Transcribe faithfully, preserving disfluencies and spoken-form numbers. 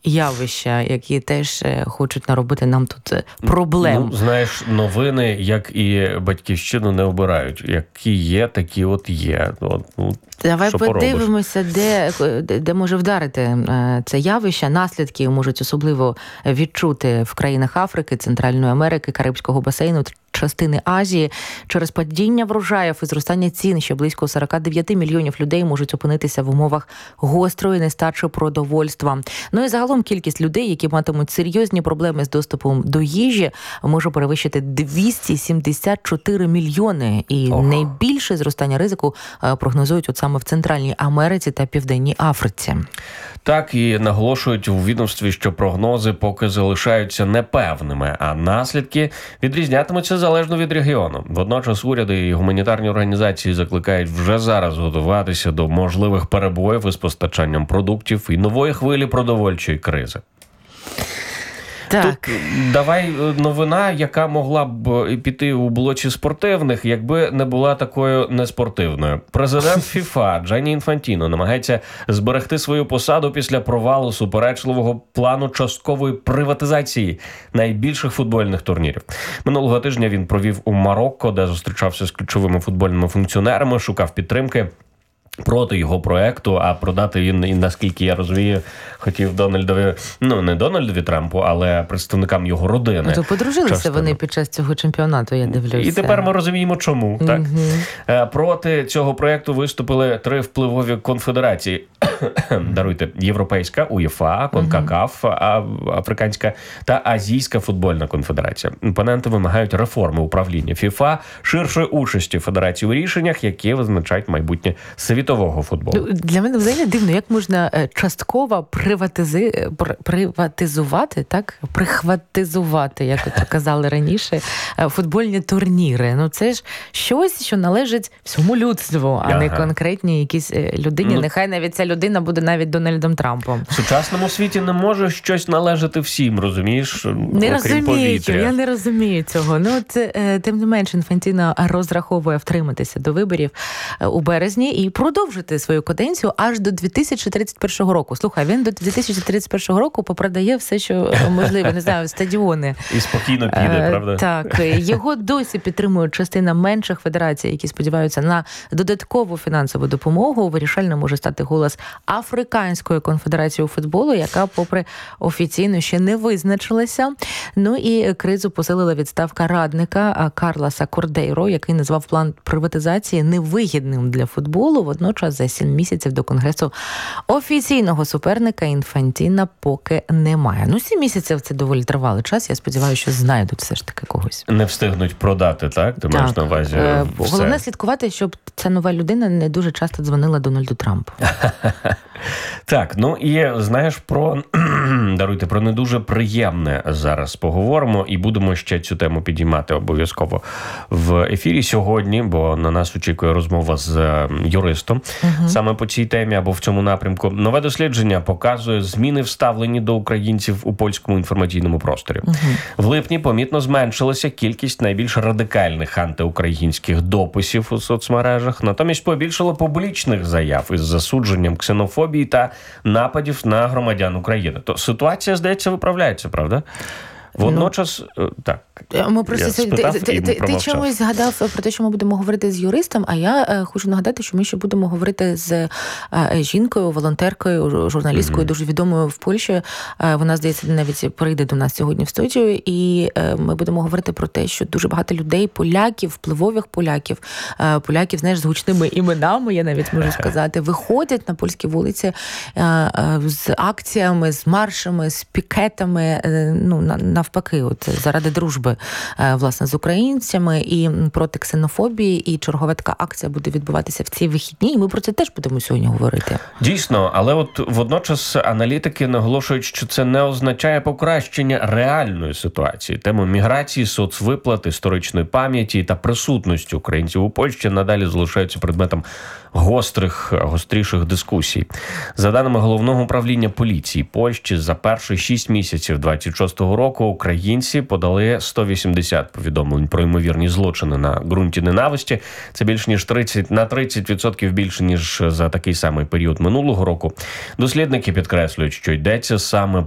явища, які теж хочуть наробити нам тут проблем. Ну, знаєш, новини, як і батьківщину, не обирають. Які є, такі от є. От, ну, давай подивимося, де, де, де може вдарити це явище. Наслідки можуть особливо відчути в країнах Африки, Центральної Америки, Карибського басейну, частини Азії. Через падіння врожаїв і зростання цін, що близько сорок дев'ять мільйонів людей можуть опинитися в умовах гострої нестачі продовольства. Ну і загалом кількість людей, які матимуть серйозні проблеми з доступом до їжі, може перевищити двісті сімдесят чотири мільйони. І Ох. найбільше зростання ризику прогнозують от саме в Центральній Америці та Південній Африці. Так, і наголошують у відомстві, що прогнози поки залишаються непевними, а наслідки відрізнятимуться залежно від регіону. Водночас уряди і гуманітарні організації закликають вже зараз готуватися до можливих перебоїв із постачанням продуктів і нової хвилі продовольчої кризи. Так. Тут давай новина, яка могла б піти у блоці спортивних, якби не була такою неспортивною. Президент ФІФА Джанні Інфантіно намагається зберегти свою посаду після провалу суперечливого плану часткової приватизації найбільших футбольних турнірів. Минулого тижня він провів у Марокко, де зустрічався з ключовими футбольними функціонерами, шукав підтримки проти його проекту, а продати він, і наскільки я розумію, хотів Дональдові, ну не Дональдові Трампу, але представникам його родини. То подружилися частину. Вони під час цього чемпіонату, я дивлюся. І тепер ми розуміємо, чому. Так? Угу. Проти цього проекту виступили три впливові конфедерації. Даруйте, Європейська, УЄФА, Конкакаф, Африканська та Азійська футбольна конфедерація. Опоненти вимагають реформи управління ФІФА, ширшої участі федерації у рішеннях, які визначають майбутнє світового футболу. Для мене взагалі дивно, як можна частково приватизи... приватизувати, так? Прихватизувати, як от казали раніше, футбольні турніри. Ну це ж щось, що належить всьому людству, а ага. не конкретній якійсь людині. Ну, нехай навіть ця людина буде навіть Дональдом Трампом. В сучасному світі не може щось належати всім, розумієш? Не розумію, я не розумію цього. Ну, це, тим не менш, Інфантіно розраховує втриматися до виборів у березні і продовжити свою каденцію аж до дві тисячі тридцять першого року. Слухай, він до дві тисячі тридцять першого року попродає все, що можливо, не знаю, стадіони. І спокійно піде, правда? Так. Його досі підтримує частина менших федерацій, які сподіваються на додаткову фінансову допомогу. Вирішальним може стати голос Африканської конфедерації у футболу, яка, попри офіційно, ще не визначилася. Ну і кризу посилила відставка радника Карлоса Кордейро, який назвав план приватизації невигідним для футболу. Водночас за сім місяців до Конгресу офіційного суперника Інфантіна поки немає. Ну, сім місяців – це доволі тривалий час. Я сподіваюся, що знайдуть все ж таки когось. Не встигнуть продати, так? Ти маєш на увазі е, все. Головне слідкувати, щоб ця нова людина не дуже часто дзвонила Дональду Трампу. Так, ну і знаєш, про, даруйте, про не дуже приємне зараз поговоримо і будемо ще цю тему підіймати обов'язково в ефірі сьогодні, бо на нас очікує розмова з юристом угу. саме по цій темі або в цьому напрямку. Нове дослідження показує зміни в ставленні до українців у польському інформаційному просторі. Угу. В липні помітно зменшилася кількість найбільш радикальних антиукраїнських дописів у соцмережах, натомість побільшало публічних заяв із засудженням ксенофобії та нападів на громадян України. То ситуація, здається, виправляється, правда? Водночас, ну, так, ми просто спитав, ти, ти, ти, ти чомусь згадав про те, що ми будемо говорити з юристом, а я е, хочу нагадати, що ми ще будемо говорити з е, жінкою, волонтеркою, журналісткою, mm-hmm. дуже відомою в Польщі. Е, вона, здається, навіть прийде до нас сьогодні в студію, і е, ми будемо говорити про те, що дуже багато людей, поляків, впливових поляків, е, поляків, знаєш, з гучними іменами, я навіть можу сказати, виходять на польські вулиці е, е, з акціями, з маршами, з пікетами, е, ну, на, навпаки, от заради дружби, власне, з українцями і проти ксенофобії, і чергова така акція буде відбуватися в ці вихідні, і ми про це теж будемо сьогодні говорити. Дійсно, але от водночас аналітики наголошують, що це не означає покращення реальної ситуації. Тему міграції, соцвиплат, історичної пам'яті та присутності українців у Польщі надалі залишаються предметом гострих, гостріших дискусій. За даними Головного управління поліції Польщі, за перші шість місяців двадцять шостого року українці подали сто вісімдесят повідомлень про ймовірні злочини на ґрунті ненависті. Це більш ніж тридцять на тридцять відсотків більше, ніж за такий самий період минулого року. Дослідники підкреслюють, що йдеться саме